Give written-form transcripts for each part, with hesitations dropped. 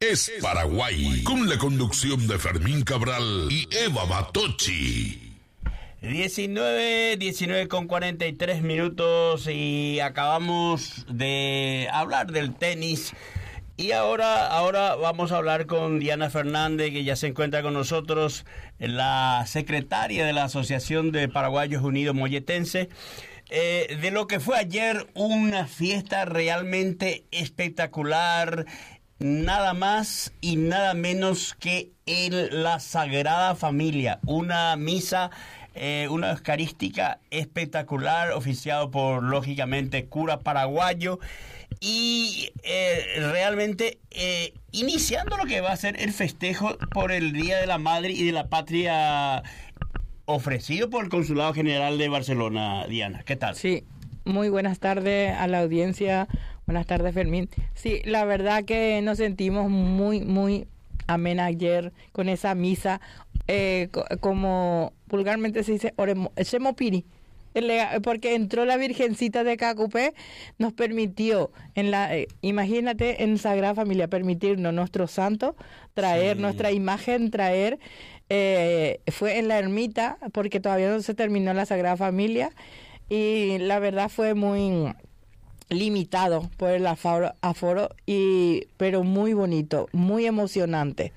es Paraguay, con la conducción de Fermín Cabral y Eva Batochi. 19 con 43 minutos y acabamos de hablar del tenis. Y ahora vamos a hablar con Diana Fernández, que ya se encuentra con nosotros, la secretaria de la Asociación de Paraguayos Unidos Molletense, de lo que fue ayer una fiesta realmente espectacular, nada más y nada menos que en la Sagrada Familia, una misa, una eucarística espectacular, oficiado por, lógicamente, cura paraguayo, y realmente iniciando lo que va a ser el festejo por el Día de la Madre y de la Patria, ofrecido por el Consulado General de Barcelona. Diana, ¿qué tal? Sí, muy buenas tardes a la audiencia. Buenas tardes, Fermín. Sí, la verdad que nos sentimos muy amena ayer con esa misa, como vulgarmente se dice, Shemopiri, porque entró la Virgencita de Cacupé, nos permitió, imagínate, en Sagrada Familia, permitirnos nuestro santo, traer nuestra imagen, fue en la ermita, porque todavía no se terminó la Sagrada Familia, y la verdad fue muy limitado por el aforo, pero muy bonito, muy emocionante.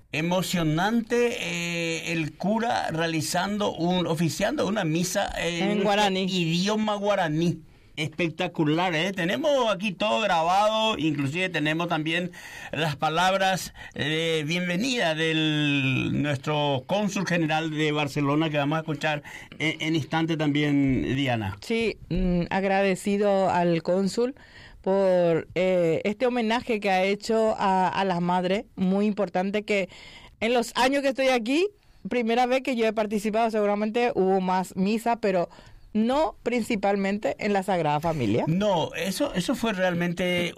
Emocionante, el cura oficiando una misa en guaraní, idioma guaraní. Espectacular, ¿eh? Tenemos aquí todo grabado, inclusive tenemos también las palabras de bienvenida de nuestro cónsul general de Barcelona, que vamos a escuchar en instante también, Diana. Sí, agradecido al cónsul por este homenaje que ha hecho a las madres, muy importante, que en los años que estoy aquí, primera vez que yo he participado, seguramente hubo más misa, pero no principalmente en la Sagrada Familia. No, eso fue realmente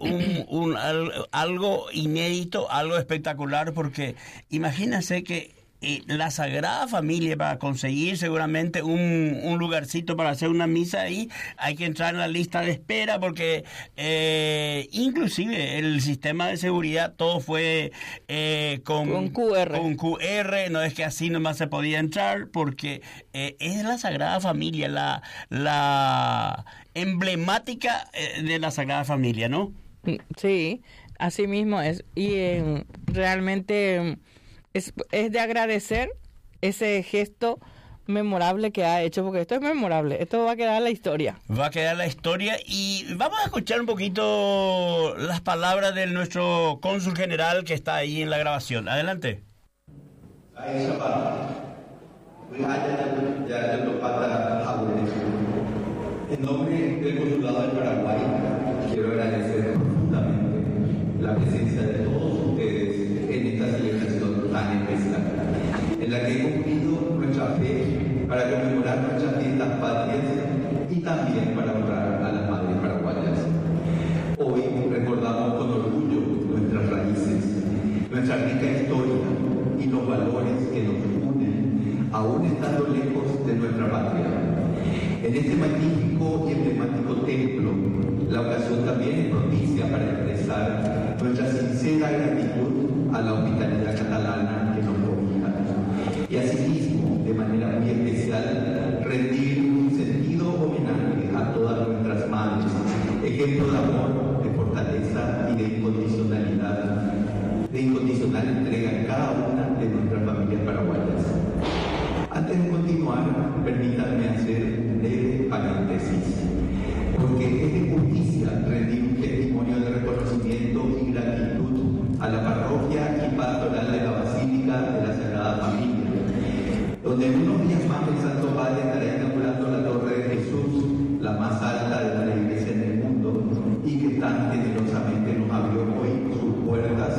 algo inédito, algo espectacular, porque imagínense que la Sagrada Familia, para conseguir seguramente un lugarcito para hacer una misa ahí, hay que entrar en la lista de espera, porque inclusive el sistema de seguridad todo fue con QR, no es que así nomás se podía entrar, porque es la Sagrada Familia, la emblemática de la Sagrada Familia, ¿no? Sí, así mismo es, y realmente es de agradecer ese gesto memorable que ha hecho, porque esto es memorable, esto va a quedar en la historia. Va a quedar la historia, y vamos a escuchar un poquito las palabras de nuestro cónsul general que está ahí en la grabación. Adelante. En nombre del Consulado del Paraguay, quiero agradecer profundamente la presencia de todos ustedes en esta celebración tan especial, en la que he cumplido nuestra fe para conmemorar nuestras fiestas patrias y también para honrar a las madres paraguayas. Hoy recordamos con orgullo nuestras raíces, nuestra rica historia y los valores que nos unen, aún estando lejos de nuestra patria. En este magnífico y emblemático templo, la ocasión también es propicia para expresar nuestra sincera gratitud a la hospitalidad catalana que nos cobija, y asimismo, de manera muy especial, rendir un sentido homenaje a todas nuestras madres, ejemplo de amor, de fortaleza y de incondicional entrega en cada una de nuestras familias paraguayas. Antes de continuar, permítanme hacer un breve paréntesis, porque es de justicia rendir un testimonio de reconocimiento y gratitud a la parroquia y pastoral de la Basílica de la Sagrada Familia, donde en unos días más el Santo Padre estará inaugurando la Torre de Jesús, la más alta de la Iglesia en el mundo, y que tan generosamente nos abrió hoy sus puertas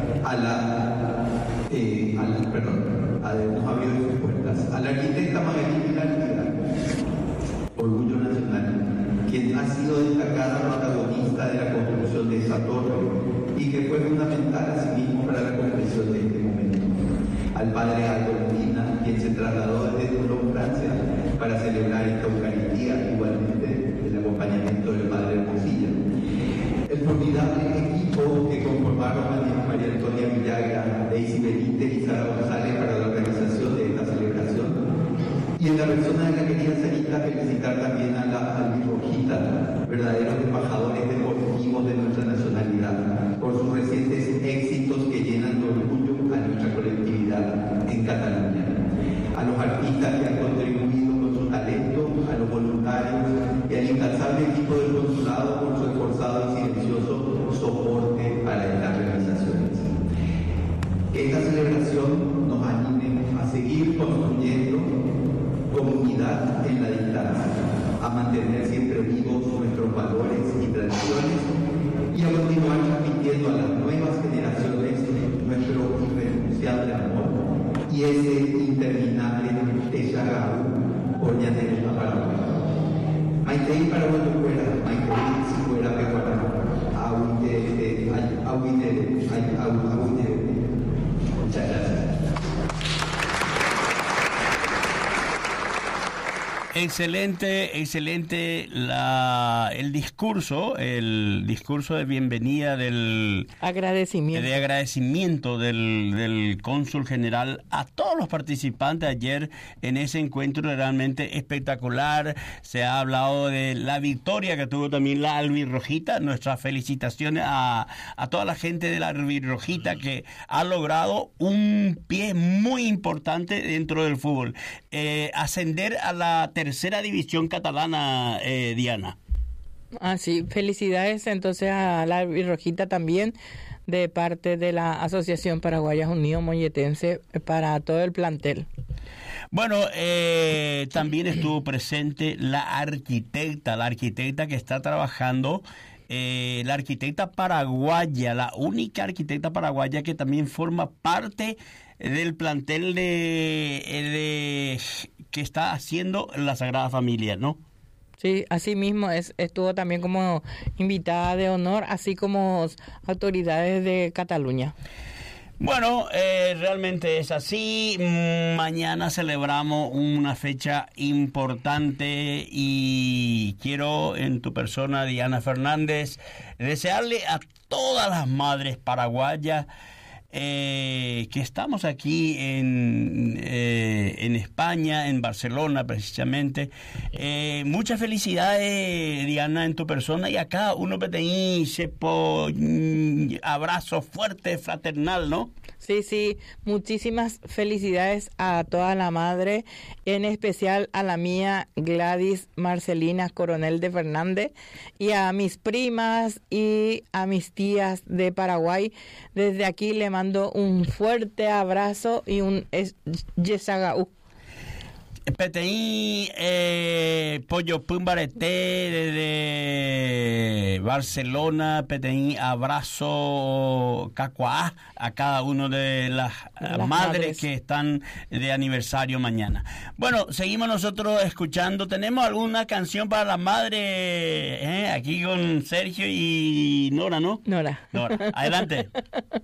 a la arquitecta Magalí Pilar, Orgullo Nacional, quien ha sido destacada protagonista de la construcción de esa torre y que fue fundamental asimismo para la comprensión de este momento. Al padre Aldo Medina, quien se trasladó desde Toulon, Francia, para celebrar esta Eucaristía, igualmente el acompañamiento del padre Hermosilla. El formidable equipo que conformaron a María Sonia Villagra, Daisy Benítez y Sara González para la organización de esta celebración. Y en la persona de la querida Sarita, felicitar también a la Albirrojita, verdaderos embajadores deportivos de nuestra nacionalidad, por sus recientes éxitos que llenan de orgullo a nuestra colectividad en Cataluña. A los artistas que han contribuido con su talento, a los voluntarios y al incansable equipo del consulado por su esforzado y silencioso soporte para estas realizaciones. Que esta celebración nos anime a seguir construyendo comunidad en la distancia, a mantener siempre vivos nuestros valores y tradiciones y a continuar transmitiendo a las nuevas generaciones nuestro irrenunciable amor y ese interminable Texagaú por Llanera Paraguay. Maitei Paraguay fuera, Maitei si fuera pecuara, muchas gracias. Excelente el discurso de bienvenida de agradecimiento del cónsul general a todos los participantes ayer en ese encuentro realmente espectacular. Se ha hablado de la victoria que tuvo también la Albirrojita. Nuestras felicitaciones a toda la gente de la Albirrojita que ha logrado un pie muy importante dentro del fútbol. Ascender a la tercera división catalana, Diana. Sí, felicidades entonces a la Albirrojita también de parte de la Asociación Paraguaya Unido Molletense para todo el plantel. Bueno, también estuvo presente la arquitecta que está trabajando, la arquitecta paraguaya, la única arquitecta paraguaya que también forma parte del plantel de que está haciendo la Sagrada Familia, ¿no? Sí, así mismo estuvo también como invitada de honor, así como autoridades de Cataluña. Bueno, realmente es así. Mañana celebramos una fecha importante y quiero en tu persona, Diana Fernández, desearle a todas las madres paraguayas que estamos aquí en España, en Barcelona precisamente. Muchas felicidades, Diana, en tu persona, y acá uno te abrazo fuerte, fraternal, ¿no? Sí, muchísimas felicidades a toda la madre, en especial a la mía Gladys Marcelina Coronel de Fernández, y a mis primas y a mis tías de Paraguay. Desde aquí le mando un fuerte abrazo y un Yesagaú. PTI Pollo Pumbarete desde Barcelona. PTI abrazo Cacuá a cada uno de las madres que están de aniversario mañana. Bueno, seguimos nosotros escuchando. ¿Tenemos alguna canción para las madres? Aquí con Sergio y Nora, ¿no? Nora. Adelante.